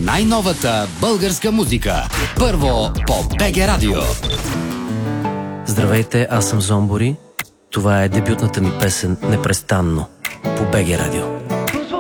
най-новата българска музика. Първо по БГ Радио. Здравейте, аз съм Зомбори. Това е дебютната ми песен "Непрестанно" по БГ Радио.